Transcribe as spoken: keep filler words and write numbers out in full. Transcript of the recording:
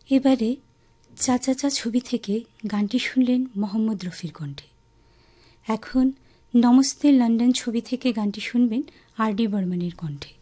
এবারে চা চাচা ছবি থেকে গানটি শুনলেন মোহাম্মদ রফির কণ্ঠে। এখন নমস্তে লন্ডন ছবি থেকে গানটি শুনবেন আর ডি বর্মনের কণ্ঠে।